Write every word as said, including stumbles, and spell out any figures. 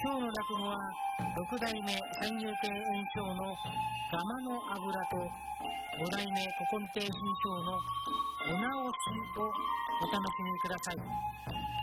今日の落語は六代目三遊亭圓生のガマの油と五代目古今亭志ん生のお直しをお楽しみください。